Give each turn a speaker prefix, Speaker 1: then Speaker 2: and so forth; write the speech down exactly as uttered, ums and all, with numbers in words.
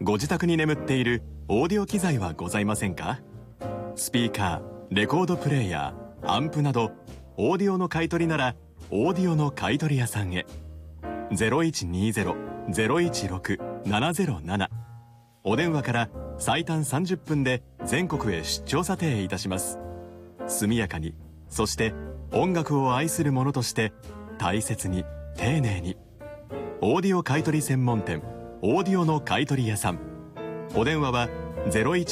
Speaker 1: ご自宅に眠っているオーディオ機材はございませんか？スピーカー、レコードプレーヤー、アンプなどオーディオの買い取りならオーディオの買取屋さんへ。 ゼロいちにーゼロ ゼロいちろく ななゼロなな、お電話から最短さんじゅっぷんで全国へ出張査定いたします。速やかに、そして音楽を愛する者として大切に丁寧に。オーディオ買取専門店オーディオの買取屋さん。お電話はゼロいち